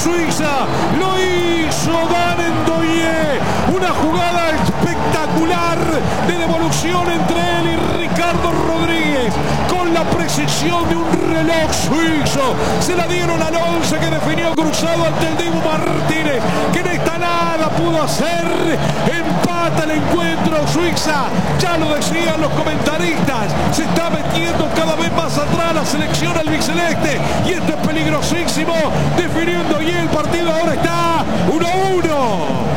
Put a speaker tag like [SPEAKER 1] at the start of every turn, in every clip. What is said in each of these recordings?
[SPEAKER 1] Suiza. Lo hizo Dan Ndoye. Una jugada espectacular de devolución entre él y Ricardo Rodríguez. Con la precisión de un reloj suizo. Se la dieron al 11 que definió cruzado ante el Dibu Martínez, que en esta nada pudo hacer. Empata el encuentro. Suiza, ya lo decían los comentaristas, se está metiendo cada vez más atrás la selección albiceleste. Y esto es peligrosísimo. Definiendo y el partido ahora está 1-1.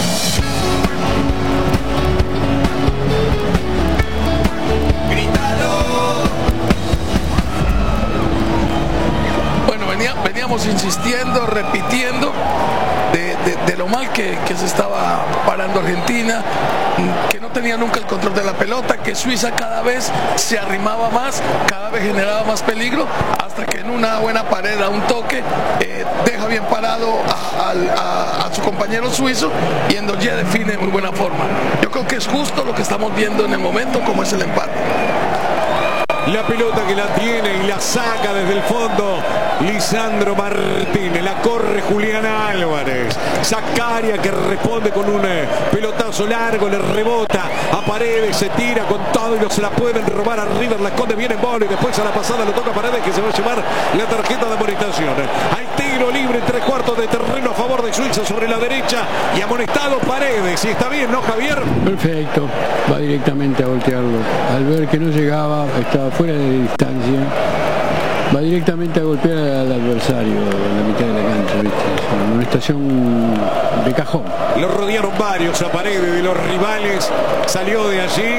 [SPEAKER 2] Veníamos insistiendo, repitiendo de lo mal que se estaba parando Argentina, que no tenía nunca el control de la pelota, que Suiza cada vez se arrimaba más, cada vez generaba más peligro, hasta que en una buena pared, a un toque, deja bien parado a su compañero suizo, y Ndoye define de muy buena forma. Yo creo que es justo lo que estamos viendo en el momento, como es el empate.
[SPEAKER 1] La pelota que la tiene y la saca desde el fondo Lisandro Martínez, la corre Julián Álvarez. Zaccaria que responde con un pelotazo largo, le rebota a Paredes, se tira con todo y no se la pueden robar a River, la esconde bien en bola y después a la pasada lo toca Paredes, que se va a llevar la tarjeta de amonestación. Hay tiro libre en 3/4 de terreno a favor de Suiza sobre la derecha y amonestado Paredes. Y está bien, ¿no, Javier?
[SPEAKER 3] Perfecto, va directamente a voltearlo. Al ver que no llegaba, estaba fuera de distancia, va directamente a golpear al adversario en la mitad de la cancha, ¿viste? Es una amonestación de cajón.
[SPEAKER 1] Lo rodearon varios a Paredes de los rivales, salió de allí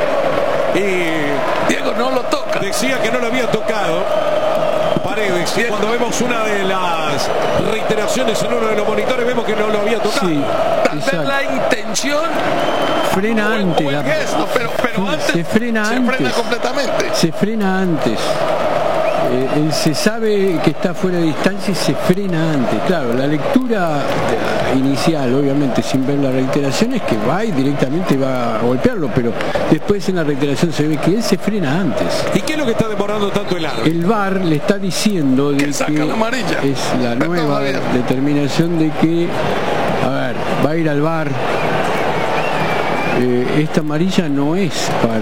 [SPEAKER 1] y
[SPEAKER 2] Diego no lo toca.
[SPEAKER 1] Decía que no lo había tocado Paredes. Y cuando vemos una de las reiteraciones en uno de los monitores, vemos que no lo había tocado.
[SPEAKER 3] Sí,
[SPEAKER 2] tal vez la intención
[SPEAKER 3] frena antes,
[SPEAKER 2] el gesto, pero antes
[SPEAKER 3] se frena
[SPEAKER 2] completamente.
[SPEAKER 3] Se frena antes. Se sabe que está fuera de distancia y se frena antes. Claro, la lectura inicial, obviamente sin ver la reiteración, es que va y directamente va a golpearlo, pero después en la reiteración se ve que él se frena antes.
[SPEAKER 1] ¿Y qué es lo que está demorando tanto el árbitro?
[SPEAKER 3] El VAR le está diciendo de que
[SPEAKER 2] saca la amarilla.
[SPEAKER 3] Es la nueva determinación de que, a ver, va a ir al VAR. Esta amarilla no es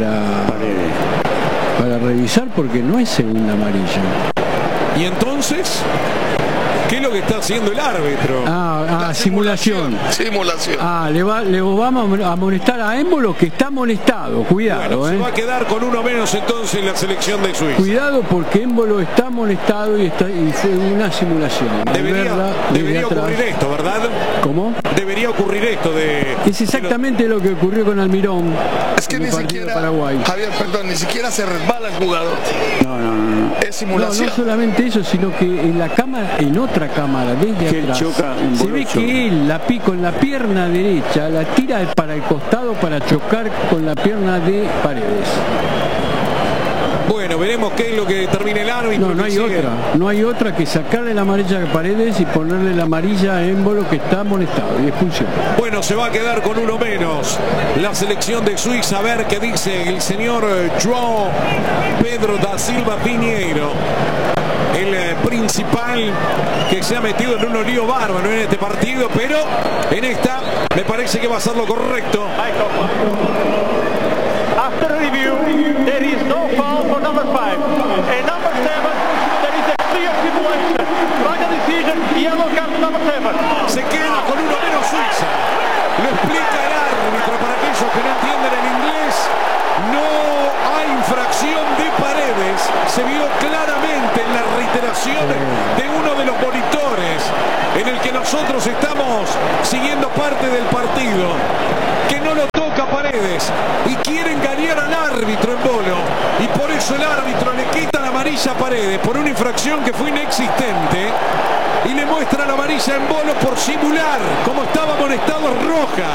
[SPEAKER 3] para revisar, porque no es segunda amarilla.
[SPEAKER 1] ¿Y entonces qué es lo que está haciendo el árbitro?
[SPEAKER 3] Simulación. Le vamos a amonestar a Embolo, que está amonestado. Cuidado.
[SPEAKER 1] Bueno, se va a quedar con uno menos entonces la selección de Suiza.
[SPEAKER 3] Cuidado, porque Embolo está amonestado y fue una simulación.
[SPEAKER 1] Debería ocurrir esto, ¿verdad?
[SPEAKER 3] ¿Cómo?
[SPEAKER 1] Debería ocurrir esto
[SPEAKER 3] Es exactamente lo que ocurrió con Almirón.
[SPEAKER 2] Es que ni siquiera, Paraguay. Javier, perdón, ni siquiera se resbala el jugador.
[SPEAKER 3] No.
[SPEAKER 2] Es simulación.
[SPEAKER 3] No solamente eso, sino que en la cámara, en otra cámara, desde atrás, se ve que él con la pierna derecha la tira para el costado para chocar con la pierna de Paredes.
[SPEAKER 1] Bueno, veremos qué es lo que determina el árbitro.
[SPEAKER 3] No hay otra que sacarle la amarilla a Paredes y ponerle la amarilla a Embolo, que está amonestado, y expulsión.
[SPEAKER 1] Bueno, se va a quedar con uno menos la selección de Suiza. A ver qué dice el señor João Pedro da Silva Pinheiro, el principal, que se ha metido en un lío bárbaro en este partido, pero en esta me parece que va a ser lo correcto.
[SPEAKER 4] After review, there is no foul for number 5. And number 7, there is a clear situation. Final decision, yellow card number 7.
[SPEAKER 1] Se queda con uno menos Suiza. Lo explica el árbitro para aquellos que no entienden el inglés. No hay infracción de Paredes. Se vio claramente en la reiteración de uno de los monitores en el que nosotros estamos siguiendo parte del partido, que no lo toca Paredes y quiere engañar al árbitro en Bolo, y por eso el árbitro le quita la amarilla a Paredes por una infracción que fue inexistente y le muestra la amarilla en Bolo por simular, como estaba amonestado, roja.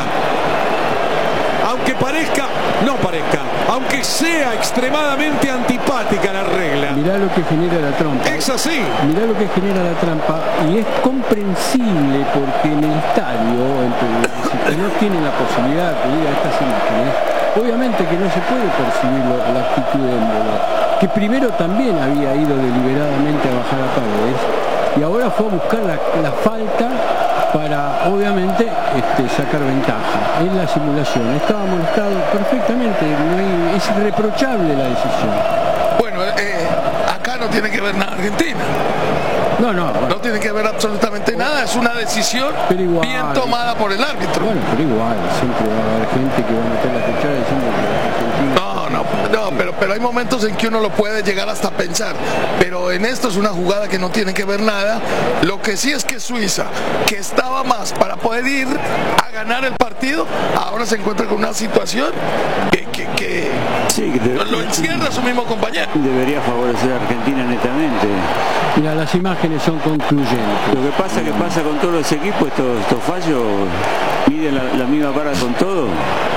[SPEAKER 1] Aunque sea extremadamente antipática la regla.
[SPEAKER 3] Mirá lo que genera la trampa.
[SPEAKER 1] Es así.
[SPEAKER 3] Mirá lo que genera la trampa, y es comprensible, porque en el estadio, que no tienen la posibilidad de ir a estas imágenes, obviamente que no se puede percibir la actitud de Embolo, que primero también había ido deliberadamente a bajar a Paredes, y ahora fue a buscar la falta para obviamente sacar ventaja. En la simulación estaba molestado perfectamente, es irreprochable la decisión.
[SPEAKER 2] Bueno, acá no tiene que ver nada Argentina. No tiene que ver absolutamente nada, es una decisión
[SPEAKER 3] igual,
[SPEAKER 2] bien tomada por el árbitro.
[SPEAKER 3] Bueno, pero igual, siempre va a haber gente que va a meter la cuchara diciendo que Argentina...
[SPEAKER 2] pero hay momentos en que uno lo puede llegar hasta pensar, pero en esto es una jugada que no tiene que ver nada. Lo que sí es que Suiza, que estaba más para poder ir a ganar el partido, ahora se encuentra con una situación que lo encierra su mismo compañero.
[SPEAKER 5] Debería favorecer a Argentina netamente.
[SPEAKER 3] Mira, las imágenes son concluyentes.
[SPEAKER 5] Lo que pasa con todos los equipos, estos fallos miden la misma vara con todo.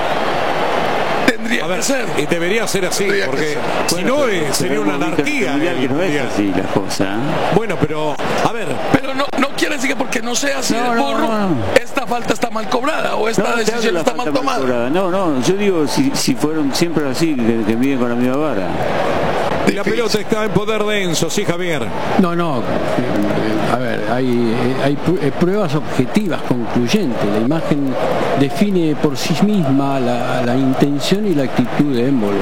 [SPEAKER 2] Tendría que ser.
[SPEAKER 1] Y debería ser así, porque si no sería una anarquía.
[SPEAKER 5] Que no es así la cosa.
[SPEAKER 1] Bueno, pero a ver.
[SPEAKER 2] Pero no quiere decir que porque no sea así el burro, esta falta está mal cobrada o esta decisión está mal tomada.
[SPEAKER 5] No, yo digo si fueron siempre así, que miden con la misma vara.
[SPEAKER 1] La pelota está en poder de Enzo, sí, Javier.
[SPEAKER 3] No, a ver, hay pruebas objetivas concluyentes. La imagen define por sí misma la intención y la actitud de Embolo.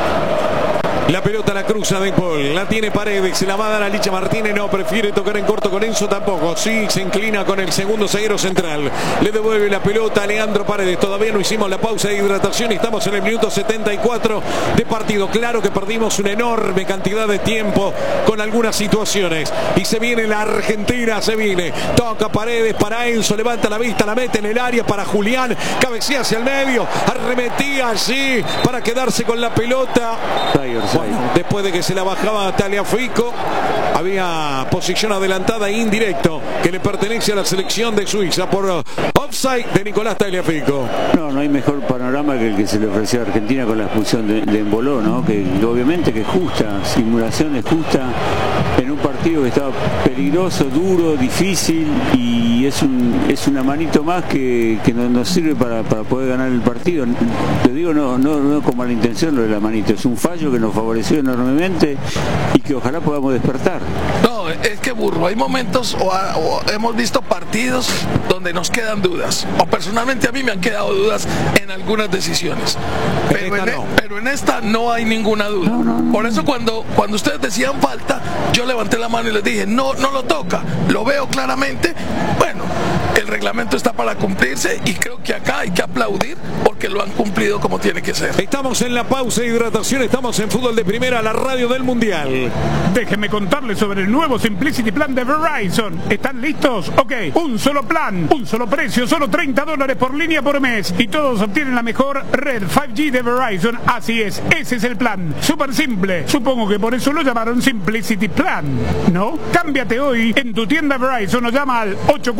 [SPEAKER 1] La pelota la cruza de Paul, la tiene Paredes, se la va a dar a Licha Martínez, no, prefiere tocar en corto con Enzo tampoco, sí, se inclina con el segundo zaguero central, le devuelve la pelota a Leandro Paredes, todavía no hicimos la pausa de hidratación y estamos en el minuto 74 de partido, claro que perdimos una enorme cantidad de tiempo con algunas situaciones, y se viene la Argentina, toca Paredes para Enzo, levanta la vista, la mete en el área para Julián, cabecea hacia el medio, arremetía allí para quedarse con la pelota. Bueno, después de que se la bajaba Tagliafico, había posición adelantada e indirecto que le pertenece a la selección de Suiza por offside de Nicolás Tagliafico.
[SPEAKER 5] No hay mejor panorama que el que se le ofreció a Argentina con la expulsión de Embolo, ¿no? Que obviamente que es justa, simulación es justa en un partido que estaba peligroso, duro, difícil, y es una manito más que nos sirve para poder ganar el partido. Te digo, no con mala intención lo de la manito, es un fallo que nos favoreció enormemente y que ojalá podamos despertar.
[SPEAKER 2] No, es que burro, hay momentos o hemos visto partidos donde nos quedan dudas, o personalmente a mí me han quedado dudas en algunas decisiones, pero en esta no hay ninguna duda. Por eso cuando ustedes decían falta, yo levanté la mano y les dije no lo toca, lo veo claramente. Bueno, el reglamento está para cumplirse y creo que acá hay que aplaudir porque lo han cumplido como tiene que ser.
[SPEAKER 1] Estamos en la pausa de hidratación, estamos en Fútbol de Primera, la radio del Mundial.
[SPEAKER 6] Déjenme contarles sobre el nuevo Simplicity Plan de Verizon. ¿Están listos? Ok, un solo plan, un solo precio, solo $30 por línea por mes y todos obtienen la mejor red 5G de Verizon. Así es, ese es el plan, súper simple. Supongo que por eso lo llamaron Simplicity Plan, ¿no? Cámbiate hoy en tu tienda Verizon o llama al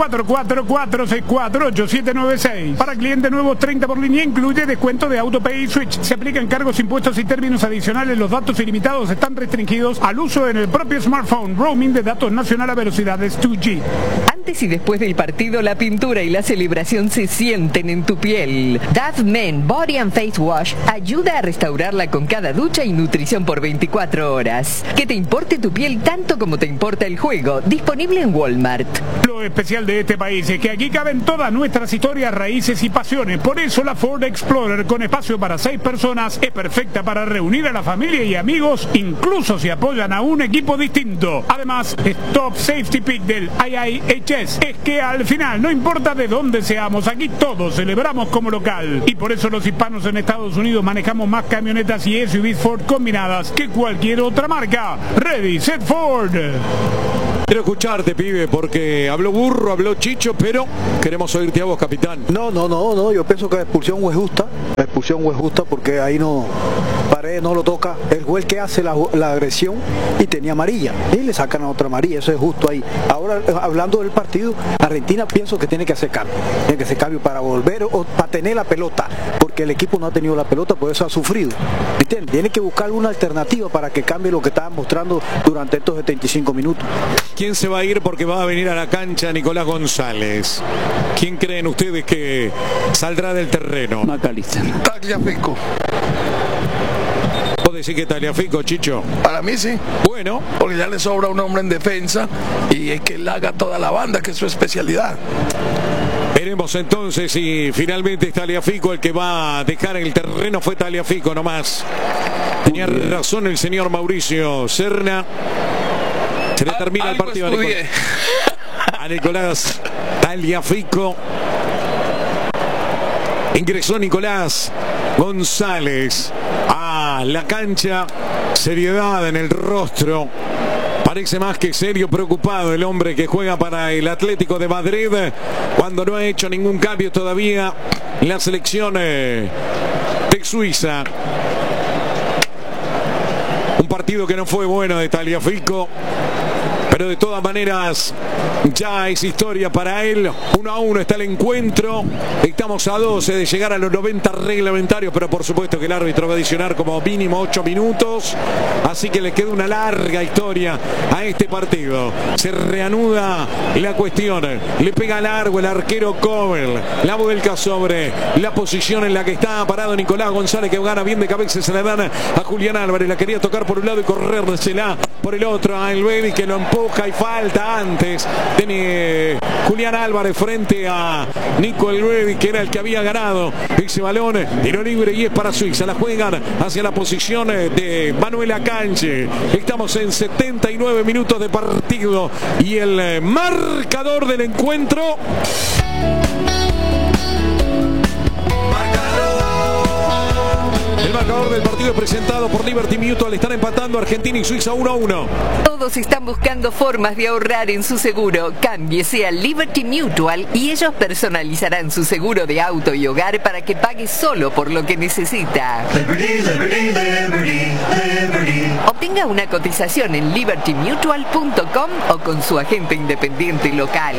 [SPEAKER 6] 844-464-8796. Para clientes nuevos, 30 por línea, incluye descuento de AutoPay y Switch. Se aplican cargos, impuestos y términos adicionales. Los datos ilimitados están restringidos al uso en el propio smartphone. Roaming de datos nacional a velocidades 2G.
[SPEAKER 7] Antes y después del partido, la pintura y la celebración se sienten en tu piel. Dove Men Body and Face Wash ayuda a restaurarla con cada ducha y nutrición por 24 horas. Que te importe tu piel tanto como te importa el juego. Disponible en Walmart.
[SPEAKER 6] Lo especial de este país es que aquí caben todas nuestras historias, raíces y pasiones. Por eso la Ford Explorer, con espacio para 6 personas, es perfecta para reunir a la familia y amigos, incluso si apoyan a un equipo distinto. Además, es Top Safety Pick del IIHS. Es que al final, no importa de dónde seamos, aquí todos celebramos como local. Y por eso los hispanos en Estados Unidos manejamos más camionetas y SUVs Ford combinadas que cualquier otra marca. Ready, set, Ford.
[SPEAKER 1] Quiero escucharte, pibe, porque habló Burro, habló Chicho, pero queremos oírte a vos, capitán.
[SPEAKER 8] No, yo pienso que la expulsión fue justa. La expulsión fue justa porque ahí no, Paredes no lo toca. Él fue el que hace la agresión y tenía amarilla. Y le sacan a otra amarilla, eso es justo ahí. Ahora, hablando del partido, Argentina pienso que tiene que hacer cambio. Tiene que hacer cambio para volver o para tener la pelota, porque el equipo no ha tenido la pelota, por eso ha sufrido. ¿Entiendes? Tiene que buscar una alternativa para que cambie lo que estaban mostrando durante estos 75 minutos.
[SPEAKER 1] ¿Quién se va a ir porque va a venir a la cancha? Nicolás González. ¿Quién creen ustedes que saldrá del terreno?
[SPEAKER 5] McAllister.
[SPEAKER 2] Tagliafico.
[SPEAKER 1] decís que Tagliafico, Chicho?
[SPEAKER 2] Para mí sí.
[SPEAKER 1] Bueno.
[SPEAKER 2] Porque ya le sobra un hombre en defensa y es que él haga toda la banda, que es su especialidad.
[SPEAKER 1] Veremos entonces si finalmente es Tagliafico el que va a dejar el terreno. Fue Tagliafico nomás. Tenía razón el señor Mauricio Serna. Se le termina el partido a Nicolás Tagliafico. Ingresó Nicolás González a la cancha. Seriedad en el rostro. Parece más que serio, preocupado el hombre que juega para el Atlético de Madrid, cuando no ha hecho ningún cambio todavía en la selección de Suiza. Un partido que no fue bueno de Tagliafico, pero de todas maneras ya es historia para él. 1-1 está el encuentro. Estamos a 12 de llegar a los 90 reglamentarios, pero por supuesto que el árbitro va a adicionar como mínimo 8 minutos. Así que le queda una larga historia a este partido. Se reanuda la cuestión. Le pega largo el arquero Kobel. La vuelca sobre la posición en la que está parado Nicolás González, que gana bien de cabeza. Se la dan a Julián Álvarez. La quería tocar por un lado y corrérsela por el otro a Elvedi, que lo empuja y falta antes de Julián Álvarez frente a Nico Elvedi, que era el que había ganado ese balón. Tiro libre y es para Suiza. La juegan hacia la posición de Manuel Akanji. Estamos en 79 minutos de partido y el marcador del encuentro. El marcador del partido es presentado por Liberty Mutual. Están empatando Argentina y Suiza 1-1.
[SPEAKER 7] Todos están buscando formas de ahorrar en su seguro. Cámbiese a Liberty Mutual y ellos personalizarán su seguro de auto y hogar para que pague solo por lo que necesita.
[SPEAKER 9] Liberty, Liberty, Liberty, Liberty.
[SPEAKER 7] Obtenga una cotización en libertymutual.com o con su agente independiente local.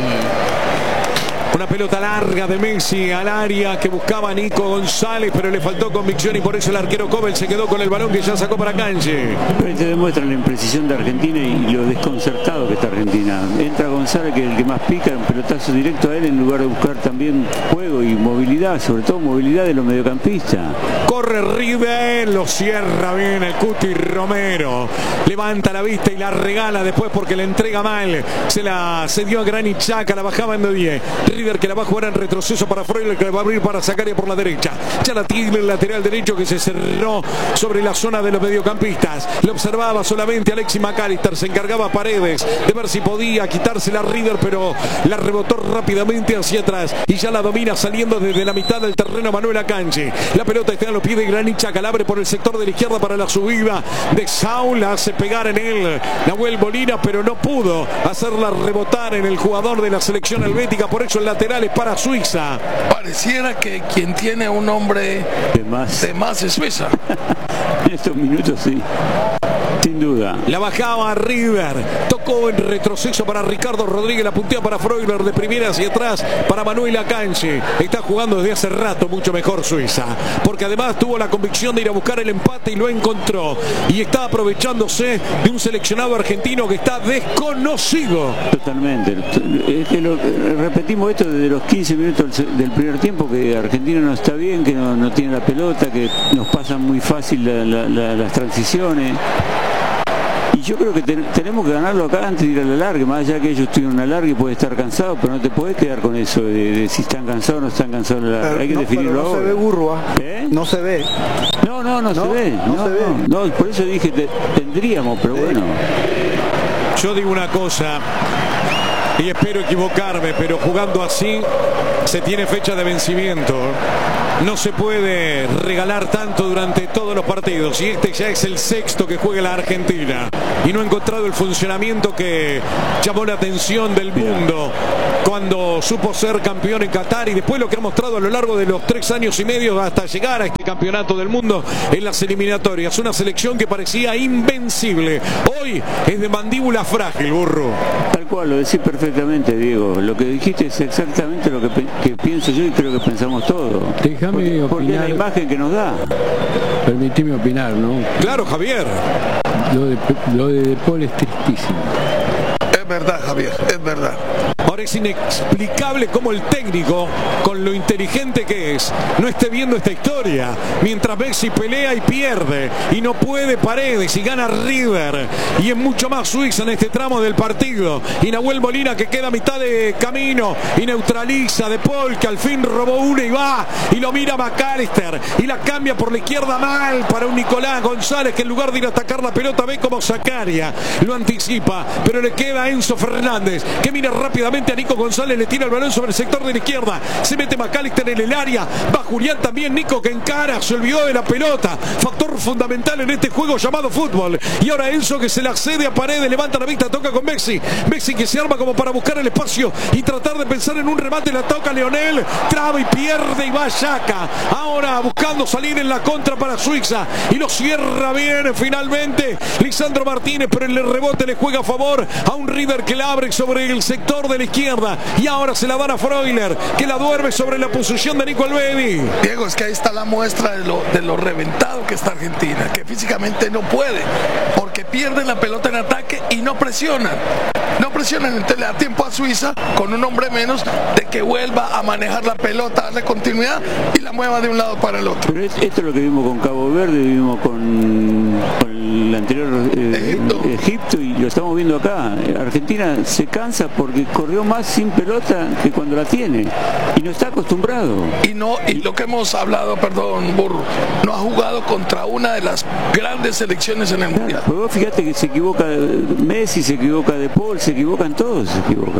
[SPEAKER 1] Una pelota larga de Messi al área que buscaba Nico González, pero le faltó convicción y por eso el arquero Kobel se quedó con el balón que ya sacó para Akanji.
[SPEAKER 5] Te demuestra la imprecisión de Argentina y lo desconcertado que está Argentina. Entra González, que es el que más pica, un pelotazo directo a él en lugar de buscar también juego y movilidad, sobre todo movilidad de los mediocampistas.
[SPEAKER 1] Corre River, lo cierra bien el Cuti Romero. Levanta la vista y la regala después porque le entrega mal. Se la cedió a Granit Xhaka, la bajaba en de 10. River que la va a jugar en retroceso para Freuler, que la va a abrir para Zakaria por la derecha. Ya la tiene el lateral derecho que se cerró sobre la zona de los mediocampistas. Lo observaba solamente Alexis McAllister. Se encargaba Paredes de ver si podía quitársela a River, pero la rebotó rápidamente hacia atrás y ya la domina saliendo desde la mitad del terreno Manuel Akanji. La pelota está en los pies de Granit Xhaka, la abre por el sector de la izquierda para la subida de Saúl. La hace pegar en él Nahuel Molina, pero no pudo hacerla rebotar en el jugador de la selección helvética. Por eso el lateral es para Suiza.
[SPEAKER 2] Pareciera que quien tiene un hombre de más es Suiza.
[SPEAKER 5] En estos minutos sí, sin duda.
[SPEAKER 1] La bajaba River, tocó en retroceso para Ricardo Rodríguez, la puntea para Freuler de primera hacia atrás para Manuel Akanji. Está jugando desde hace rato mucho mejor Suiza, porque además tuvo la convicción de ir a buscar el empate y lo encontró, y está aprovechándose de un seleccionado argentino que está desconocido.
[SPEAKER 5] Totalmente. Es que repetimos esto desde los 15 minutos del primer tiempo, que Argentina no está bien, que no tiene la pelota, que nos pasan muy fácil las transiciones. Y yo creo que tenemos que ganarlo acá antes de ir a la larga, más allá que ellos tuvieron una larga y puede estar cansado, pero no te podés quedar con eso de si están cansados o no están cansados. Hay que definirlo ahora.
[SPEAKER 8] No se ve, Burro, no se ve.
[SPEAKER 5] No se ve. No, por eso dije tendríamos, pero bueno.
[SPEAKER 1] Yo digo una cosa, y espero equivocarme, pero jugando así se tiene fecha de vencimiento. No se puede regalar tanto durante todos los partidos, y este ya es el sexto que juega la Argentina y no ha encontrado el funcionamiento que llamó la atención del mundo cuando supo ser campeón en Qatar, y después lo que ha mostrado a lo largo de los 3 años y medio hasta llegar a este campeonato del mundo en las eliminatorias. Una selección que parecía invencible, hoy es de mandíbula frágil, Burro.
[SPEAKER 5] Tal cual, lo decís perfectamente, Diego. Lo que dijiste es exactamente lo que pienso yo y creo que pensamos todos.
[SPEAKER 3] Déjame opinar.
[SPEAKER 5] Porque es la imagen que nos da.
[SPEAKER 3] Permitime opinar, ¿no?
[SPEAKER 1] Claro, Javier.
[SPEAKER 3] Lo de De Paul es tristísimo.
[SPEAKER 2] Es verdad, Javier. Javier, es verdad.
[SPEAKER 1] Ahora es inexplicable cómo el técnico, con lo inteligente que es, no esté viendo esta historia. Mientras Messi pelea y pierde, y no puede Paredes, y gana River, y es mucho más Suiza en este tramo del partido. Y Nahuel Molina, que queda a mitad de camino y neutraliza De Paul, que al fin robó una y va, y lo mira McAllister, y la cambia por la izquierda mal para un Nicolás González, que en lugar de ir a atacar la pelota ve como Zakaria lo anticipa, pero le queda a Enzo Fernández, que mira rápidamente a Nico González, le tira el balón sobre el sector de la izquierda, se mete McAllister en el área, va Julián también, Nico que encara, se olvidó de la pelota, factor fundamental en este juego llamado fútbol. Y ahora Enzo, que se la accede a Paredes, levanta la vista, toca con Messi, Messi que se arma como para buscar el espacio y tratar de pensar en un remate, la toca Leonel, traba y pierde, y va Xhaka, ahora buscando salir en la contra para Suiza, y lo cierra bien finalmente Lisandro Martínez, pero el rebote le juega a favor a un River que la abre sobre el sector de la izquierda, y ahora se la dan a Freuler, que la duerme sobre la posición de Nico Albevi.
[SPEAKER 2] Diego, es que ahí está la muestra de lo reventado que está Argentina, que físicamente no puede, porque pierden la pelota en ataque y no presionan, entonces le da tiempo a Suiza, con un hombre menos, de que vuelva a manejar la pelota, darle continuidad y la mueva de un lado para el otro.
[SPEAKER 5] Pero esto es lo que vimos con Cabo Verde, vimos con el anterior Egipto, y lo estamos viendo acá. Argentina se cansa porque corrió más sin pelota que cuando la tiene, y no está acostumbrado.
[SPEAKER 2] Y lo que hemos hablado, perdón, Burro, no ha jugado contra una de las grandes selecciones en el Mundial.
[SPEAKER 5] Pero vos fíjate que se equivoca Messi, se equivoca De Paul, se equivocan todos, se equivocan.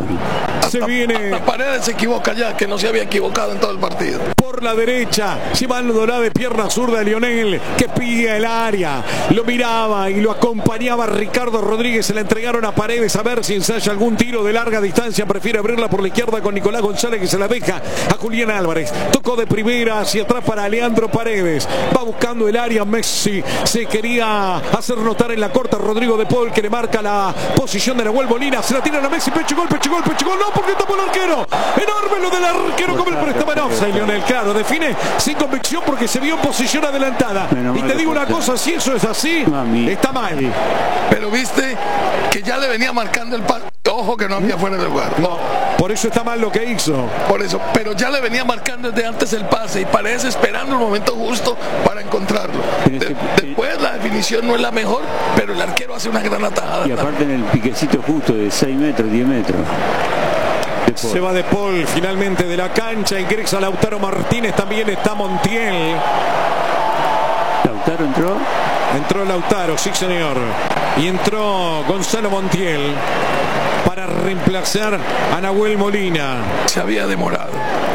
[SPEAKER 2] Hasta Paredes se equivoca ya, que no se había equivocado en todo el partido.
[SPEAKER 1] Por la derecha, Iván Dorá de pierna zurda de Lionel, que pilla el área, lo miraba y lo acompañaba Ricardo Rodríguez, se la entregaron a Paredes a ver si ensaya algún tiro de larga distancia, prefiere abrirla por la izquierda con Nicolás González, que se la deja a Julián Álvarez, tocó de primera hacia atrás para Leandro Paredes, va buscando el área Messi, se quería hacer notar en la corta Rodrigo De Paul, que le marca la posición de Nahuel Molina, se la tiran a Messi, pecho gol, no, porque tapó el arquero, enorme lo del arquero, como el prestaba en offside, Lionel, claro, define sin convicción porque se vio en posición adelantada, y te digo una cosa, si eso es así, está mal.
[SPEAKER 2] Pero viste que ya le venía marcando el palo, ojo que no había fuera del lugar.
[SPEAKER 1] No, por eso está mal lo que hizo.
[SPEAKER 2] Por eso, pero ya le venía marcando desde antes el pase, y parece esperando el momento justo para encontrarlo. Después la definición no es la mejor, pero el arquero hace una gran atajada.
[SPEAKER 5] Y aparte en el piquecito justo de 6 metros, 10 metros.
[SPEAKER 1] Se va De Paul finalmente de la cancha, ingresa Lautaro Martínez, también está Montiel.
[SPEAKER 5] ¿Lautaro entró?
[SPEAKER 1] Entró Lautaro, sí señor. Y entró Gonzalo Montiel para reemplazar a Nahuel Molina.
[SPEAKER 2] Se había demorado.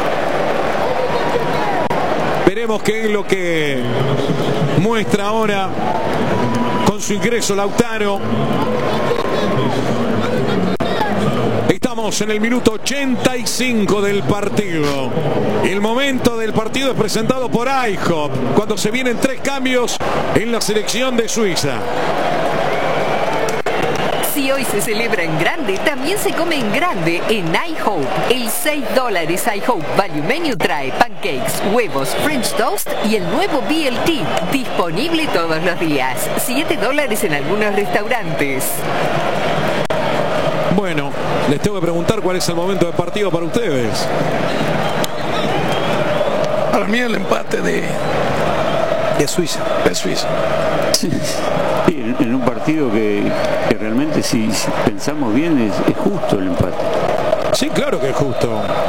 [SPEAKER 1] Veremos qué es lo que muestra ahora con su ingreso Lautaro. Estamos en el minuto 85 del partido. El momento del partido es presentado por IHOP, cuando se vienen 3 cambios en la selección de Suiza.
[SPEAKER 7] Si hoy se celebra en grande, también se come en grande en iHope. El $6 iHope Value Menu trae pancakes, huevos, French toast y el nuevo BLT, disponible todos los días. $7 en algunos restaurantes.
[SPEAKER 1] Bueno, les tengo que preguntar cuál es el momento del partido para ustedes.
[SPEAKER 2] Para mí el empate de
[SPEAKER 8] Suiza.
[SPEAKER 2] De Suiza.
[SPEAKER 5] Sí, en un partido que realmente si pensamos bien es justo el empate.
[SPEAKER 1] Sí, claro que es justo.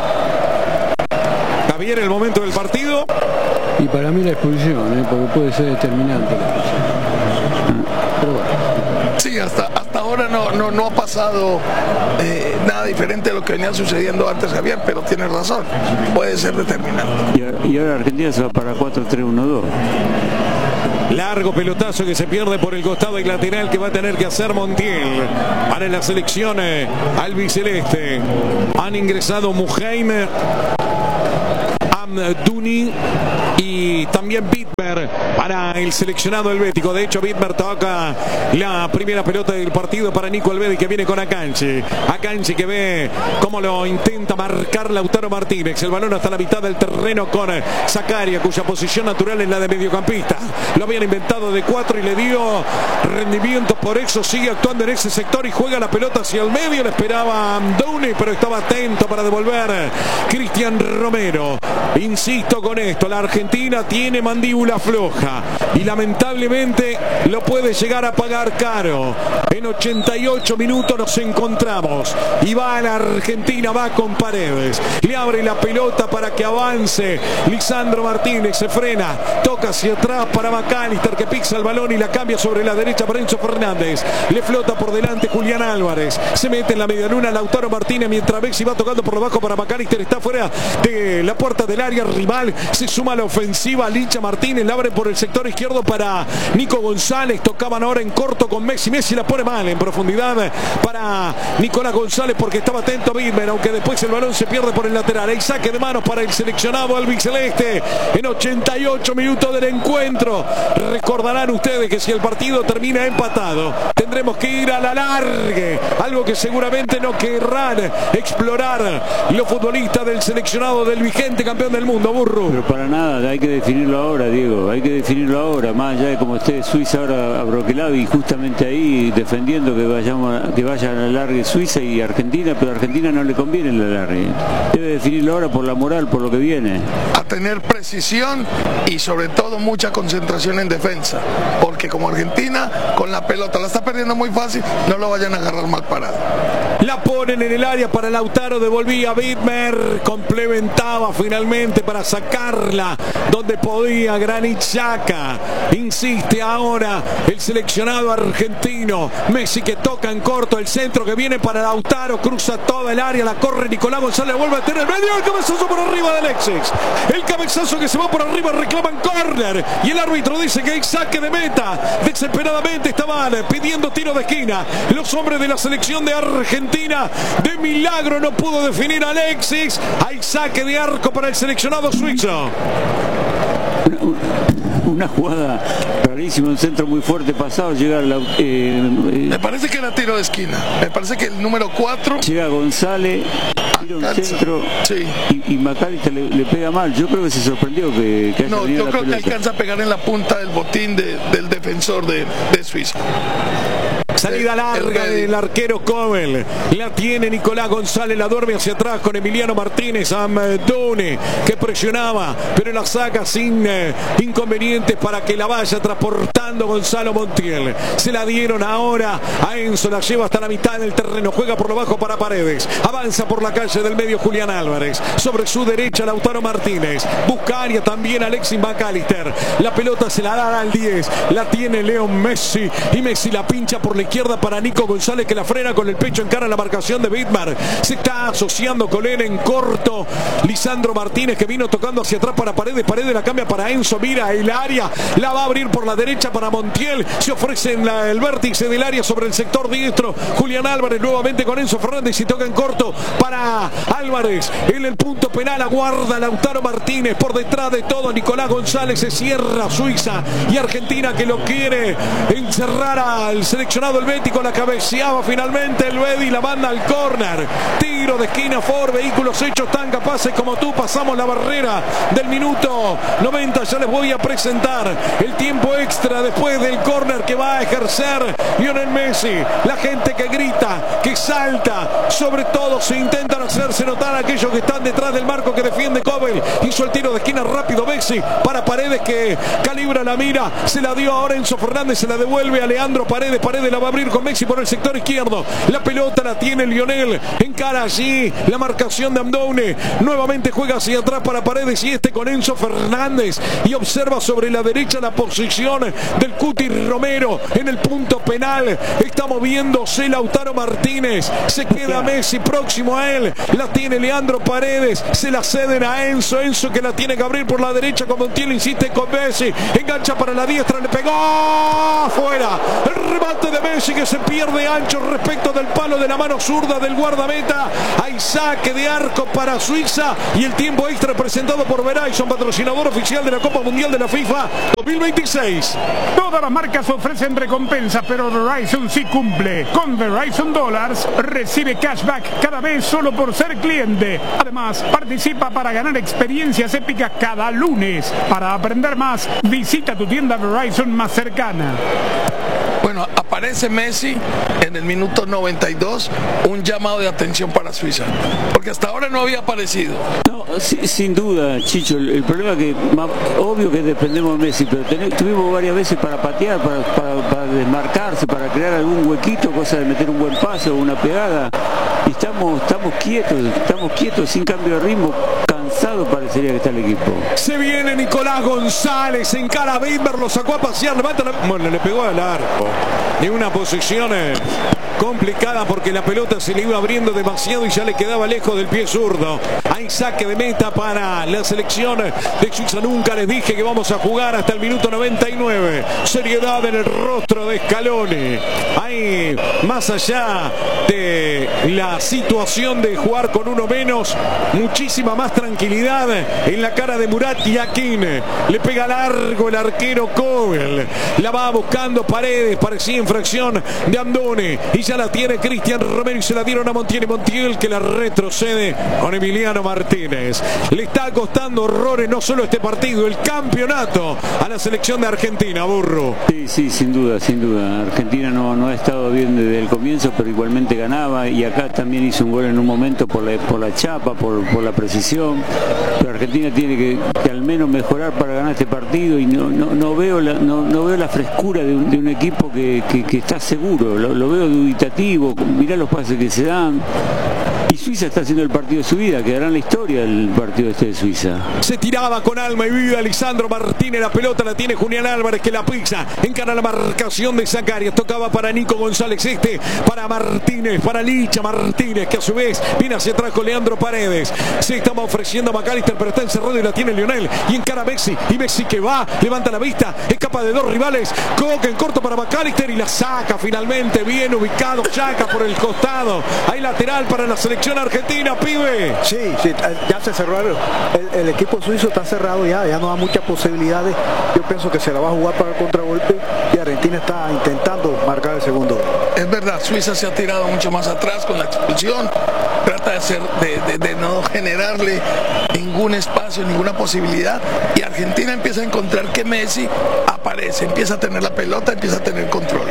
[SPEAKER 1] Javier, el momento del partido.
[SPEAKER 3] Y para mí la expulsión, porque puede ser determinante la expulsión. Pero bueno.
[SPEAKER 2] Sí, hasta ahora no ha pasado nada diferente a lo que venía sucediendo antes, Javier, pero tienes razón, puede ser determinante.
[SPEAKER 5] Y ahora Argentina se va para 4-3-1-2.
[SPEAKER 1] Largo pelotazo que se pierde por el costado y lateral que va a tener que hacer Montiel. Para la selección albiceleste han ingresado Muheim, Amdouni y también Bitmer. para el seleccionado helvético. De hecho, Widmer toca la primera pelota del partido para Nico Alvedi, que viene con Akanji. Akanji que ve cómo lo intenta marcar Lautaro Martínez. El balón hasta la mitad del terreno con Zakaria, cuya posición natural es la de mediocampista. Lo habían inventado de 4 y le dio rendimiento, por eso sigue actuando en ese sector y juega la pelota hacia el medio. Le esperaba Amdouni, pero estaba atento para devolver Cristian Romero. Insisto con esto, la Argentina tiene mandíbula floja y lamentablemente lo puede llegar a pagar caro. En 88 minutos nos encontramos y va a la Argentina, va con Paredes, le abre la pelota para que avance Lisandro Martínez, se frena, toca hacia atrás para McAllister, que pisa el balón y la cambia sobre la derecha para Enzo Fernández, le flota por delante Julián Álvarez, se mete en la medialuna Lautaro Martínez, mientras Messi va tocando por debajo para McAllister, está fuera de la puerta del área rival, se suma a la ofensiva Licha Martínez, la abre por el sector izquierdo para Nico González, tocaban ahora en corto con Messi, Messi la pone mal en profundidad para Nicolás González porque estaba atento a Widmer, aunque después el balón se pierde por el lateral. Hay saque de manos para el seleccionado albiceleste en 88 minutos del encuentro. Recordarán ustedes que si el partido termina empatado, tendremos que ir a la largue, algo que seguramente no querrán explorar los futbolistas del seleccionado del vigente campeón del mundo, Burro.
[SPEAKER 5] Pero para nada, hay que definirlo ahora, Diego, hay que definirlo ahora, más allá de como esté Suiza ahora abroquelado y justamente ahí defendiendo que vaya a la largue Suiza y Argentina, pero a Argentina no le conviene la largue. Debe definirlo ahora por la moral, por lo que viene.
[SPEAKER 2] A tener precisión y sobre todo mucha concentración en defensa, porque como Argentina con la pelota la está perdiendo muy fácil, no lo vayan a agarrar mal parado.
[SPEAKER 1] La ponen en el área para Lautaro, devolvía Widmer, complementaba finalmente para sacarla donde podía Granit Xhaka. Insiste ahora el seleccionado argentino. Messi que toca en corto, el centro que viene para Lautaro, cruza toda el área, la corre Nicolás González, vuelve a tener el medio, el cabezazo por arriba de Alexis. El cabezazo que se va por arriba, reclaman córner y el árbitro dice que hay saque de meta. Desesperadamente estaban pidiendo tiro de esquina los hombres de la selección de Argentina. De milagro no pudo definir a Alexis. Hay saque de arco para el seleccionado suizo.
[SPEAKER 5] Una jugada rarísima, un centro muy fuerte pasado, llega
[SPEAKER 2] me parece que era tiro de esquina, me parece que el número 4
[SPEAKER 5] llega González, tira un centro, sí. y McAllister le pega mal. Yo creo que se sorprendió que haya
[SPEAKER 2] no, yo creo
[SPEAKER 5] pelota.
[SPEAKER 2] que alcanza a pegar en la punta del botín del defensor de Suiza.
[SPEAKER 1] Salida larga del arquero Kobel. La tiene Nicolás González, la duerme hacia atrás con Emiliano Martínez. Amdouni que presionaba, pero la saca sin inconvenientes para que la vaya transportando Gonzalo Montiel. Se la dieron ahora a Enzo, la lleva hasta la mitad del terreno, juega por lo bajo para Paredes, avanza por la calle del medio Julián Álvarez, sobre su derecha Lautaro Martínez, busca área también Alexis McAllister, la pelota se la da al 10, la tiene Leo Messi y Messi la pincha por la izquierda para Nico González, que la frena con el pecho, encara la marcación de Widmer, se está asociando con él en corto Lisandro Martínez, que vino tocando hacia atrás para Paredes, Paredes la cambia para Enzo, mira el área, la va a abrir por la derecha para Montiel, se ofrece en el vértice del área sobre el sector diestro Julián Álvarez, nuevamente con Enzo Fernández y toca en corto para Álvarez, en el punto penal aguarda Lautaro Martínez, por detrás de todo Nicolás González, se cierra Suiza y Argentina, que lo quiere encerrar al seleccionado helvético, la cabeceaba finalmente el Bedi, la manda al córner, tiro de esquina for vehículos hechos tan capaces como tú. Pasamos la barrera del minuto 90, ya les voy a presentar el tiempo extra después del córner que va a ejercer Lionel Messi, la gente que grita, que salta, sobre todo se intentan hacerse notar aquellos que están detrás del marco que defiende Kobel, hizo el tiro de esquina rápido Messi para Paredes, que calibra la mira, se la dio ahora Enzo Fernández, se la devuelve a Leandro Paredes, Paredes la va a abrir con Messi por el sector izquierdo, la pelota la tiene Lionel, encara allí la marcación de Amdouni, nuevamente juega hacia atrás para Paredes y este con Enzo Fernández, y observa sobre la derecha la posición del Cuti Romero en el punto penal, está moviéndose Lautaro Martínez, se queda Messi próximo a él, la tiene Leandro Paredes, se la ceden a Enzo, Enzo que la tiene que abrir por la derecha con Montiel, insiste con Messi, engancha para la diestra, le pegó fuera, el remate de Messi que se pierde ancho respecto del palo de la mano zurda del guardameta. Hay saque de arco para Suiza y el tiempo extra presentado por Verizon, patrocinador oficial de la Copa Mundial de la FIFA. 2026.
[SPEAKER 6] Todas las marcas ofrecen recompensas, pero Verizon sí cumple. Con Verizon Dollars recibe cashback cada vez solo por ser cliente. Además, participa para ganar experiencias épicas cada lunes. Para aprender más, visita tu tienda Verizon más cercana.
[SPEAKER 2] Bueno, aparece Messi en el minuto 92, un llamado de atención para Suiza, porque hasta ahora no había aparecido.
[SPEAKER 5] No, sin duda, Chicho, el problema es que, obvio que dependemos de Messi, pero tuvimos varias veces para patear, para desmarcarse, para crear algún huequito, cosa de meter un buen pase o una pegada, y estamos quietos, sin cambio de ritmo, cansado parecería que está el equipo.
[SPEAKER 1] Se viene Nicolás González, encara a Bimber, lo sacó a pasear, levanta la... Bueno, le pegó al arco. En una posición complicada porque la pelota se le iba abriendo demasiado y ya le quedaba lejos del pie zurdo. Hay saque de meta para la selección de Suiza. Nunca les dije que vamos a jugar hasta el minuto 99. Seriedad en el rostro de Scaloni. Hay, más allá de la situación de jugar con uno menos, muchísima más tranquilidad en la cara de Murat Yakin. Le pega largo el arquero Kobel. La va buscando Paredes, parecía infracción de Andone y ya la tiene Cristian Romero y se la dieron a Montiel. Montiel que la retrocede con Emiliano Martínez. Le está costando horrores no solo este partido, el campeonato a la selección de Argentina, Burro.
[SPEAKER 5] Sí, sin duda. Argentina no ha estado bien desde el comienzo, pero igualmente ganaba, y acá también hizo un gol en un momento por la chapa, por la precisión. Pero Argentina tiene que al menos mejorar para ganar este partido, y no veo la frescura de un equipo que está seguro. Lo veo dubitativo, mirá los pases que se dan. Y Suiza está haciendo el partido de su vida, quedará en la historia el partido este de Suiza.
[SPEAKER 1] Se tiraba con alma y vida Lisandro Martínez, la pelota la tiene Julián Álvarez que la pisa, encara la marcación de Zacarias, tocaba para Nico González, para Martínez, para Licha Martínez, que a su vez viene hacia atrás con Leandro Paredes. Se estaba ofreciendo a McAllister, pero está encerrado y la tiene Lionel, y encara a Messi, y Messi que va, levanta la vista, escapa de dos rivales, Coque en corto para McAllister y la saca finalmente, bien ubicado, Chaca por el costado, hay lateral para la selección argentina, pibe.
[SPEAKER 8] Sí, ya se cerró el equipo suizo, está cerrado ya no da muchas posibilidades. Yo pienso que se la va a jugar para el contragolpe y Argentina está intentando marcar el segundo.
[SPEAKER 2] Es verdad, Suiza se ha tirado mucho más atrás con la expulsión, trata de no generarle ningún espacio, ninguna posibilidad, y Argentina empieza a encontrar que Messi aparece, empieza a tener la pelota, empieza a tener control.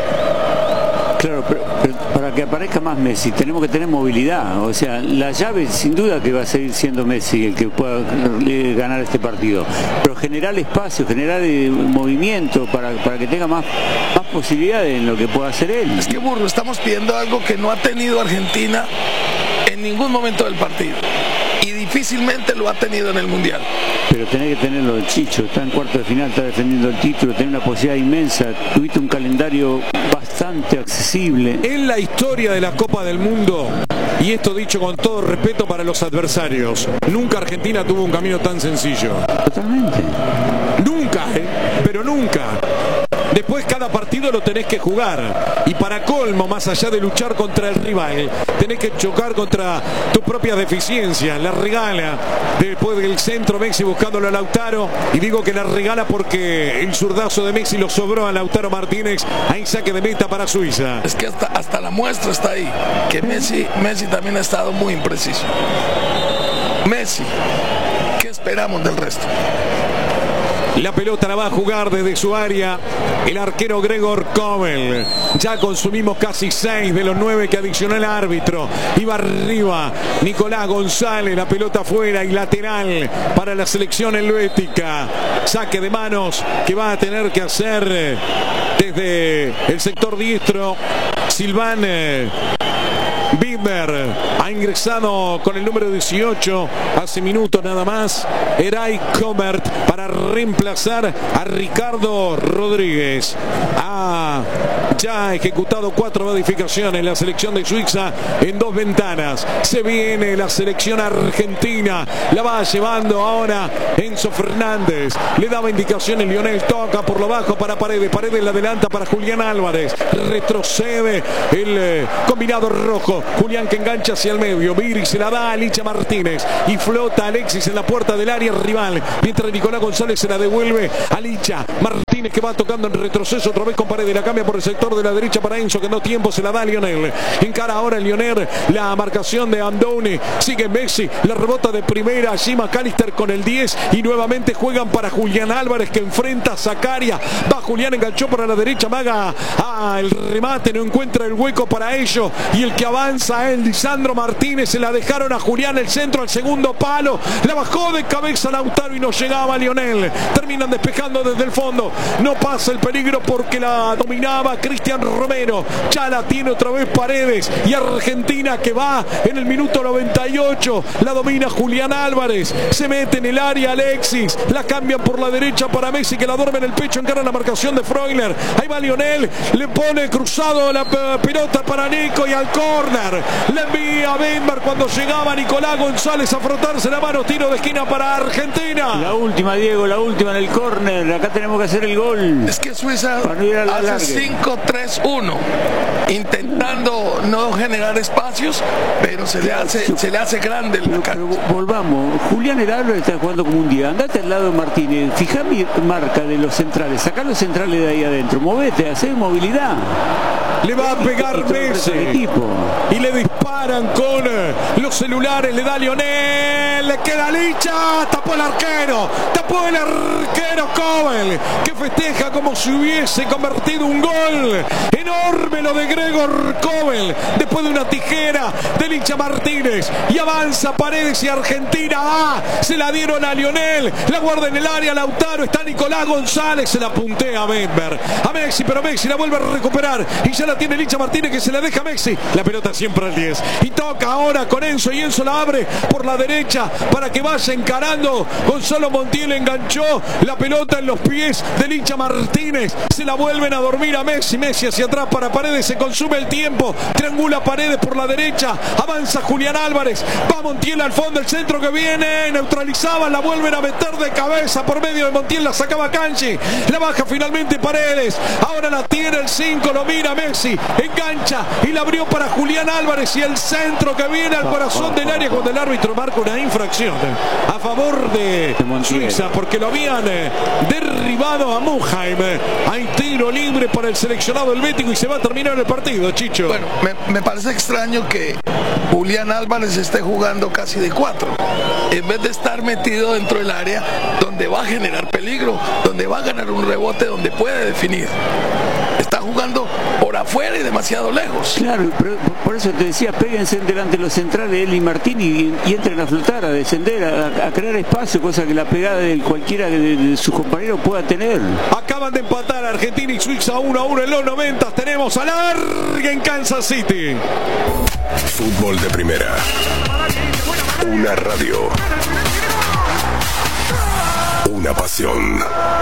[SPEAKER 5] Claro, pero para que aparezca más Messi tenemos que tener movilidad. O sea, la llave sin duda que va a seguir siendo Messi el que pueda ganar este partido. Pero generar espacio, generar movimiento para que tenga más posibilidades en lo que pueda hacer él.
[SPEAKER 2] Es que, Burro, estamos pidiendo algo que no ha tenido Argentina en ningún momento del partido. Y difícilmente lo ha tenido en el Mundial.
[SPEAKER 5] Pero tenés que tenerlo, Chicho, está en cuarto de final, está defendiendo el título, tiene una posibilidad inmensa, tuviste un calendario bastante accesible.
[SPEAKER 1] En la historia de la Copa del Mundo, y esto dicho con todo respeto para los adversarios, nunca Argentina tuvo un camino tan sencillo.
[SPEAKER 5] Totalmente.
[SPEAKER 1] Nunca, pero nunca. Después cada partido lo tenés que jugar. Y para colmo, más allá de luchar contra el rival, tenés que chocar contra tus propias deficiencias. La regala después del centro Messi buscándolo a Lautaro. Y digo que la regala porque el zurdazo de Messi lo sobró a Lautaro Martínez. Hay saque de meta para Suiza.
[SPEAKER 2] Es que hasta la muestra está ahí. Que Messi también ha estado muy impreciso. Messi, ¿qué esperamos del resto?
[SPEAKER 1] La pelota la va a jugar desde su área el arquero Gregor Kobel. Ya consumimos casi 6 de los 9 que adicionó el árbitro. Iba arriba Nicolás González, la pelota afuera y lateral para la selección helvética. Saque de manos que va a tener que hacer desde el sector diestro Silván Bimber. Ha ingresado con el número 18 hace minutos nada más Eray Comert para reemplazar a Ricardo Rodríguez. Ha ya ejecutado 4 modificaciones la selección de Suiza en 2 ventanas. Se viene la selección argentina, la va llevando ahora Enzo Fernández, le daba indicaciones Lionel, toca por lo bajo para Paredes, Paredes la adelanta para Julián Álvarez, retrocede el combinado rojo, Julián que engancha hacia el medio, Viri se la da a Licha Martínez y flota Alexis en la puerta del área rival, mientras Nicolás González se la devuelve a Licha Martínez. Martínez que va tocando en retroceso otra vez con Paredes. La cambia por el sector de la derecha para Enzo, que no tiempo, se la da a Lionel. Encara ahora Lionel la marcación de Andone. Sigue Messi, la rebota de primera. Allí McAllister con el 10 y nuevamente juegan para Julián Álvarez, que enfrenta a Zakaria. Va Julián, enganchó para la derecha, Maga el remate, no encuentra el hueco para ello. Y el que avanza es Lisandro Martínez. Se la dejaron a Julián, el centro al segundo palo. La bajó de cabeza Lautaro y no llegaba Lionel. Terminan despejando desde el fondo. No pasa el peligro porque la dominaba Cristian Romero. Ya la tiene otra vez Paredes. Y Argentina que va en el minuto 98. La domina Julián Álvarez. Se mete en el área Alexis. La cambian por la derecha para Messi, que la duerme en el pecho. Encara la marcación de Freuler. Ahí va Lionel. Le pone cruzado la pelota para Nico y al córner. Le envía a Benbar cuando llegaba Nicolás González a frotarse la mano. Tiro de esquina para Argentina.
[SPEAKER 5] La última, Diego, la última en el córner. Acá tenemos que hacer el gol.
[SPEAKER 2] Es que Suiza hace 5-3-1, intentando no generar espacios, pero se le hace grande el
[SPEAKER 5] pero volvamos, Julián Álvarez está jugando como un día. Andate al lado de Martínez, fijá mi marca de los centrales, sacá los centrales de ahí adentro, movete, hacé movilidad.
[SPEAKER 1] Le va a pegar Messi y le disparan con los celulares. Le da Lionel, le queda Licha, tapó el arquero Kobel, que festeja como si hubiese convertido un gol. Enorme lo de Gregor Kobel después de una tijera de Licha Martínez. Y avanza Paredes y Argentina se la dieron a Lionel, la guarda en el área Lautaro, está Nicolás González, se la puntea a Benber, a Messi, pero Messi la vuelve a recuperar y ya la tiene Licha Martínez, que se la deja a Messi. La pelota siempre al 10 y toca ahora con Enzo, y Enzo la abre por la derecha para que vaya encarando. Gonzalo Montiel enganchó la pelota en los pies de Licha Martínez, se la vuelven a dormir a Messi. Messi hacia atrás para Paredes, se consume el tiempo, triangula Paredes por la derecha, avanza Julián Álvarez, va Montiel al fondo, el centro que viene, neutralizaba, la vuelven a meter de cabeza por medio de Montiel, la sacaba Canchi, la baja finalmente Paredes, ahora la tiene el 5, lo mira Messi, engancha y la abrió para Julián Álvarez, y el centro que viene al corazón del área cuando el árbitro marca una infracción a favor de Suiza, porque lo habían derribado a Muheim. Hay tiro libre para el seleccionado helvético y se va a terminar el partido, Chicho.
[SPEAKER 2] Bueno, me parece extraño que Julián Álvarez esté jugando casi de 4 en vez de estar metido dentro del área donde va a generar peligro, donde va a ganar un rebote, donde puede definir. Está jugando por afuera y demasiado lejos.
[SPEAKER 5] Claro, pero por eso te decía, péguense delante de los centrales, él y Martín, y entren a flotar, a descender, a crear espacio, cosa que la pegada de cualquiera de sus compañeros pueda tener.
[SPEAKER 1] Acaban de empatar Argentina y Suiza 1-1 en los 90. Tenemos a Largue en Kansas City.
[SPEAKER 10] Fútbol de primera. Una radio. Una pasión.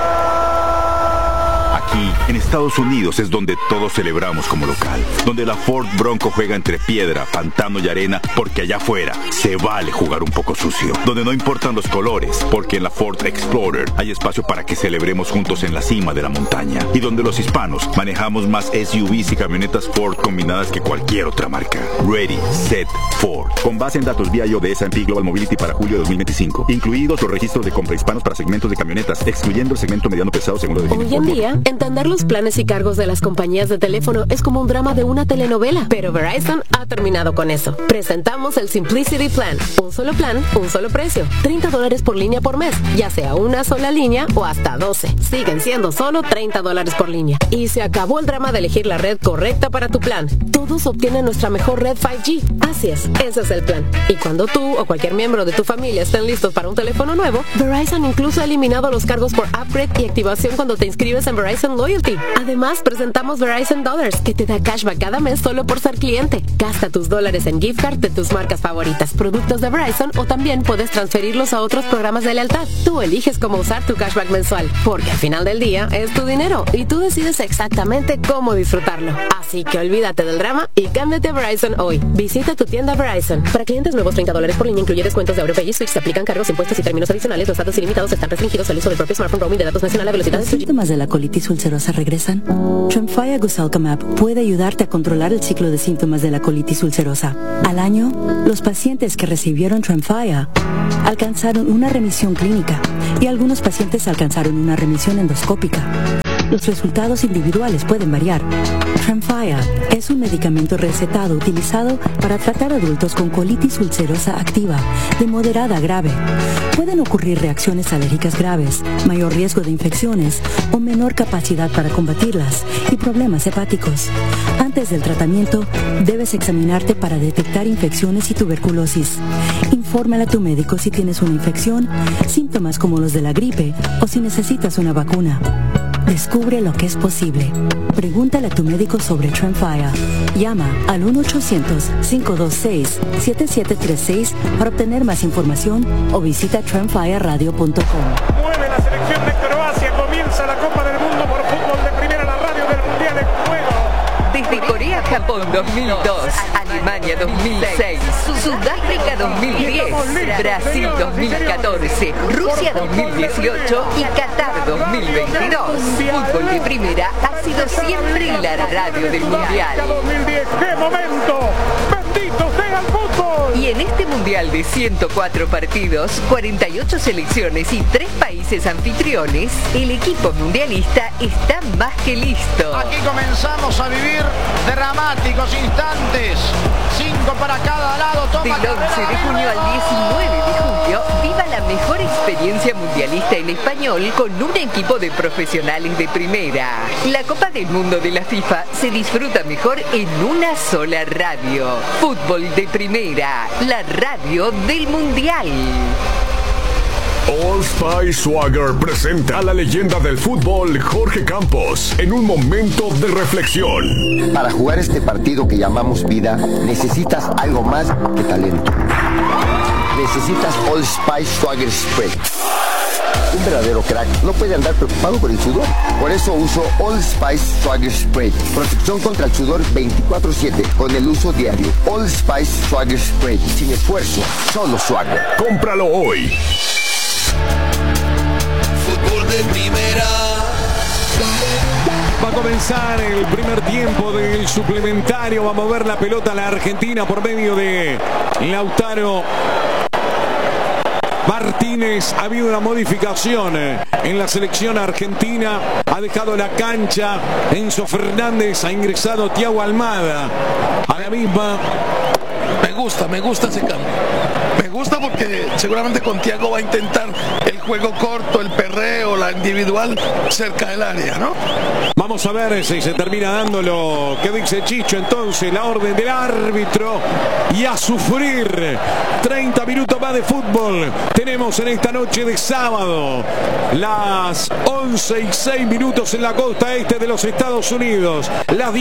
[SPEAKER 11] Aquí, en Estados Unidos, es donde todos celebramos como local. Donde la Ford Bronco juega entre piedra, pantano y arena, porque allá afuera se vale jugar un poco sucio. Donde no importan los colores, porque en la Ford Explorer hay espacio para que celebremos juntos en la cima de la montaña. Y donde los hispanos manejamos más SUVs y camionetas Ford combinadas que cualquier otra marca. Ready, Set, Ford. Con base en datos vía de S&P Global Mobility para julio de 2025. Incluidos los registros de compra hispanos para segmentos de camionetas, excluyendo el segmento mediano pesado según lo definido.
[SPEAKER 12] Hoy en día, entender los planes y cargos de las compañías de teléfono es como un drama de una telenovela, pero Verizon ha terminado con eso. Presentamos el Simplicity Plan. Un solo plan, un solo precio. $30 por línea por mes, ya sea una sola línea o hasta 12. Siguen siendo solo $30 por línea. Y se acabó el drama de elegir la red correcta para tu plan. Todos obtienen nuestra mejor red 5G. Así es, ese es el plan. Y cuando tú o cualquier miembro de tu familia estén listos para un teléfono nuevo, Verizon incluso ha eliminado los cargos por upgrade y activación cuando te inscribes en Verizon Loyalty. Además, presentamos Verizon Dollars, que te da cashback cada mes solo por ser cliente. Gasta tus dólares en gift card de tus marcas favoritas, productos de Verizon, o también puedes transferirlos a otros programas de lealtad. Tú eliges cómo usar tu cashback mensual, porque al final del día es tu dinero y tú decides exactamente cómo disfrutarlo. Así que olvídate del drama y cámbiate a Verizon hoy. Visita tu tienda Verizon. Para clientes nuevos, $30 por línea, incluye descuentos de AuroPay y Switch. Se aplican cargos, impuestos y términos adicionales. Los datos ilimitados están restringidos al uso del propio smartphone, roaming de datos nacional a velocidad.
[SPEAKER 13] ¿Los síntomas de la colitis ulcerosa regresan? Tremfya Guselkumab puede ayudarte a controlar el ciclo de síntomas de la colitis ulcerosa. Al año, los pacientes que recibieron Tremfya alcanzaron una remisión clínica y algunos pacientes alcanzaron una remisión endoscópica. los resultados individuales pueden variar. Tremfya es un medicamento recetado utilizado para tratar adultos con colitis ulcerosa activa, de moderada a grave. Pueden ocurrir reacciones alérgicas graves, mayor riesgo de infecciones o menor capacidad para combatirlas y problemas hepáticos. Antes del tratamiento, debes examinarte para detectar infecciones y tuberculosis. Infórmale a tu médico si tienes una infección, síntomas como los de la gripe o si necesitas una vacuna. Descubre lo que es posible. Pregúntale a tu médico sobre Tremfya. Llama al 1-800-526-7736 para obtener más información o visita tremfyaradio.com.
[SPEAKER 6] Mueve la selección de Croacia, comienza la Copa del Mundo por fútbol de primera, la radio del Mundial en juego.
[SPEAKER 7] Desde Corea-Japón 2002, Alemania 2006, Sudáfrica 2010, Brasil 2014, Rusia 2018 y Qatar 2022. Fútbol de primera ha sido siempre la radio del Mundial.
[SPEAKER 6] 2010, ¡qué momento! ¡Bendito sea el fútbol!
[SPEAKER 7] Y en este Mundial de 104 partidos, 48 selecciones y 3 países anfitriones, el equipo mundialista está más que listo.
[SPEAKER 14] Aquí comenzamos a vivir dramáticos instantes. 5 para cada lado.
[SPEAKER 7] Del 11 de junio al 19 de julio, viva la mejor experiencia mundialista en español con un equipo de profesionales de primera. La Copa del Mundo de la FIFA se disfruta mejor en una sola radio. Fútbol de primera, la radio del Mundial.
[SPEAKER 10] Old Spice Swagger presenta a la leyenda del fútbol Jorge Campos en un momento de reflexión.
[SPEAKER 15] Para jugar este partido que llamamos vida, necesitas algo más que talento. Necesitas Old Spice Swagger Spray. Un verdadero crack no puede andar preocupado por el sudor. Por eso uso Old Spice Swagger Spray. Protección contra el sudor 24/7 con el uso diario. Old Spice Swagger Spray. Sin esfuerzo, solo swagger.
[SPEAKER 10] Cómpralo hoy.
[SPEAKER 16] Fútbol de primera.
[SPEAKER 1] Va a comenzar el primer tiempo del suplementario. Va a mover la pelota a la Argentina por medio de Lautaro Martínez. Ha habido una modificación en la selección argentina. Ha dejado la cancha Enzo Fernández. Ha ingresado Thiago Almada a la misma.
[SPEAKER 2] Me gusta ese cambio. Me gusta porque seguramente con Thiago va a intentar el juego corto, el perreo, la individual cerca del área, ¿no?
[SPEAKER 1] Vamos a ver si se termina dando lo que dice Chicho. Entonces la orden del árbitro y a sufrir. 30 minutos más de fútbol tenemos en esta noche de sábado. Las 11:06 en la costa este de los Estados Unidos. Las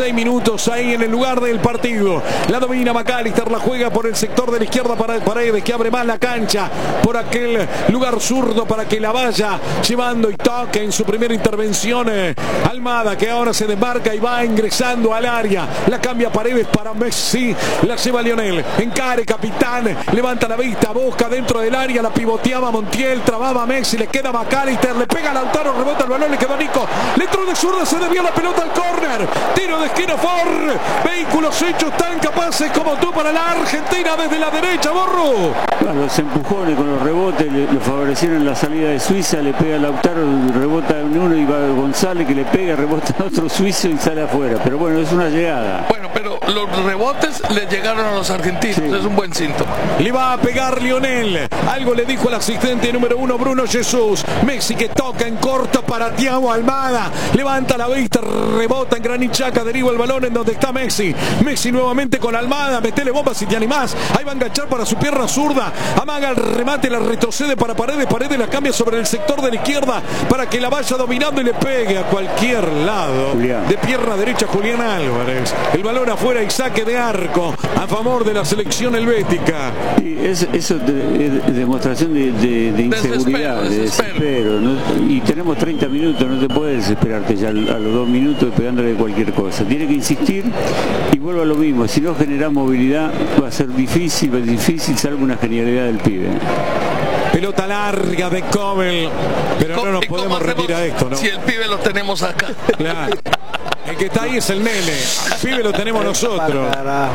[SPEAKER 1] 16 ahí en el lugar del partido. La domina McAllister, la juega por el sector de la izquierda para Paredes, que abre más la cancha por aquel lugar zurdo para que la vaya llevando y toque en su primera intervención. Almada, que ahora se desmarca y va ingresando al área. La cambia Paredes para Messi. La lleva Lionel. Encare, capitán. Levanta la vista. Busca dentro del área. La pivoteaba Montiel. Trababa Messi. Le queda McAllister. Le pega a Lautaro. Rebota el balón. Le quedó Nico. Le entró de zurda. Se desvió la pelota al córner. Tiro de esquina Ford. Vehículos hechos tan capaces como tú para la Argentina desde la derecha. Borro.
[SPEAKER 5] Bueno, los empujones con los rebotes le favorecieron la salida de Suiza. Le pega a Lautaro. Rebota en uno y va González, que le pega, rebota a otro suizo y sale afuera. Pero bueno, es una llegada.
[SPEAKER 2] Bueno, pero los rebotes le llegaron a los argentinos. Sí. Es un buen síntoma.
[SPEAKER 1] Le va a pegar Lionel. Algo le dijo el asistente número 1, Bruno Jesús. Messi, que toca en corto para Thiago Almada. Levanta la vista, rebota en Granichaca, deriva el balón en donde está Messi. Messi nuevamente con Almada. Metele bomba si te animás. Ahí va a enganchar para su pierna zurda. Amaga el remate, la retrocede para Paredes. Paredes la cambia sobre el sector de la izquierda para que la vaya dominando y le pegue a cualquier lado.
[SPEAKER 5] Julián.
[SPEAKER 1] De pierna derecha Julián Álvarez. El balón afuera y saque de arco a favor de la selección helvética.
[SPEAKER 5] Sí, eso es demostración de inseguridad, de desespero, ¿no? Y tenemos 30 minutos, no te puedes desesperarte ya a los 2 minutos pegándole cualquier cosa. Tiene que insistir y vuelvo a lo mismo. Si no genera movilidad va a ser difícil, salvo una genialidad del pibe.
[SPEAKER 1] Pelota larga de Kobel, pero no nos podemos retirar esto, ¿no?
[SPEAKER 2] Si el pibe lo tenemos acá.
[SPEAKER 1] Claro. El que está ahí es el nene. El pibe lo tenemos nosotros.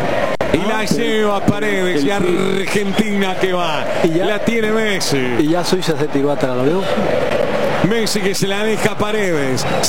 [SPEAKER 1] Y la lleva Paredes. Y Argentina que va. La tiene Messi.
[SPEAKER 8] Y ya Suiza se tiró atrás, ¿lo veo?
[SPEAKER 1] Messi que se la deja a Paredes.